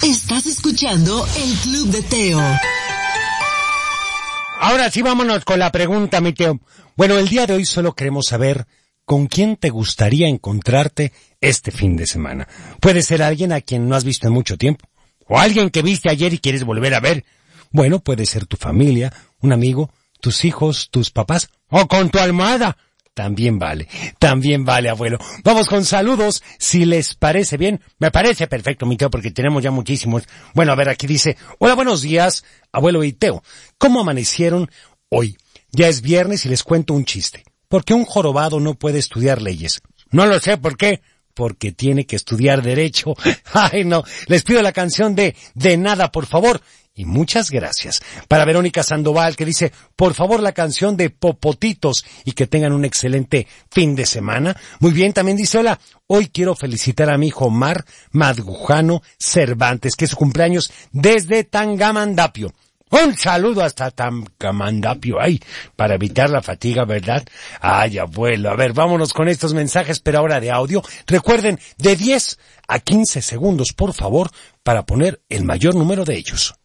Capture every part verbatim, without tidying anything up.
Estás escuchando el Club de Teo. Ahora sí, vámonos con la pregunta, mi Teo. Bueno, el día de hoy solo queremos saber con quién te gustaría encontrarte este fin de semana. Puede ser alguien a quien no has visto en mucho tiempo, o alguien que viste ayer y quieres volver a ver. Bueno, puede ser tu familia, un amigo, tus hijos, tus papás, o con tu almohada. También vale, también vale, abuelo. Vamos con saludos, si les parece bien. Me parece perfecto, mi Teo, porque tenemos ya muchísimos. Bueno, a ver, aquí dice, hola, buenos días, abuelo y Teo. ¿Cómo amanecieron hoy? Ya es viernes y les cuento un chiste. ¿Por qué un jorobado no puede estudiar leyes? No lo sé, ¿por qué? Porque tiene que estudiar derecho. Ay, no, les pido la canción de De Nada, por favor. Y muchas gracias. Para Verónica Sandoval, que dice, por favor, la canción de Popotitos, y que tengan un excelente fin de semana. Muy bien, también dice, hola, hoy quiero felicitar a mi hijo Omar Madgujano Cervantes, que es su cumpleaños desde Tangamandapio. Un saludo hasta Tangamandapio, ay, para evitar la fatiga, ¿verdad? Ay, abuelo, a ver, vámonos con estos mensajes, pero ahora de audio. Recuerden, de diez a quince segundos, por favor, para poner el mayor número de ellos.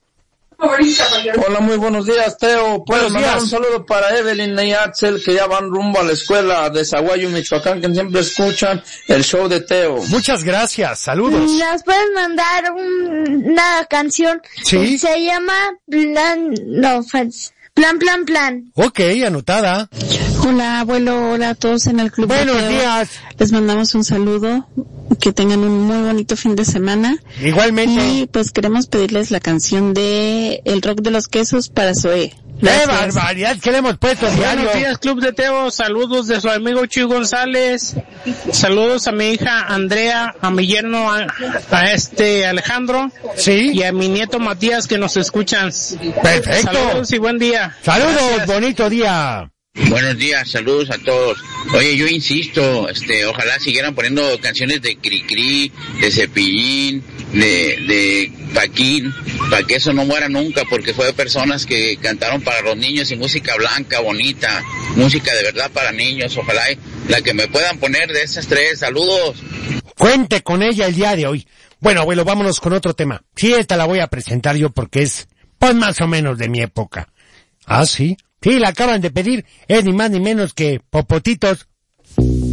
Hola, muy buenos días, Teo. Puedes mandar un saludo para Evelyn y Axel, que ya van rumbo a la escuela de Zaguayo, Michoacán, que siempre escuchan el show de Teo. Muchas gracias, saludos. Nos puedes mandar un, una canción. Sí. Se llama Plan, no, Plan, Plan, Plan. Ok, anotada. Hola, abuelo, hola a todos en el Club Buenos de Teo. días. Les mandamos un saludo, que tengan un muy bonito fin de semana. Igualmente. Y pues queremos pedirles la canción de El Rock de los Quesos para Zoé. ¡Qué barbaridad que le hemos puesto diario! Buenos días, Club de Teo. Saludos de su amigo Chuy González. Saludos a mi hija Andrea, a mi yerno a, a este Alejandro. Sí. Y a mi nieto Matías, que nos escuchan. Perfecto. Saludos y buen día. Saludos, Gracias. bonito día. Buenos días, saludos a todos. Oye, yo insisto, este, ojalá siguieran poniendo canciones de Cricri, de Cepillín, de, de Paquín, para que eso no muera nunca, porque fue de personas que cantaron para los niños y música blanca, bonita, música de verdad para niños. Ojalá la que me puedan poner de esas tres. Saludos. Cuente con ella el día de hoy. Bueno, abuelo, vámonos con otro tema. Sí, esta la voy a presentar yo porque es, pues, más o menos de mi época. ¿Ah, sí? Sí, la acaban de pedir, es ni más ni menos que Popotitos.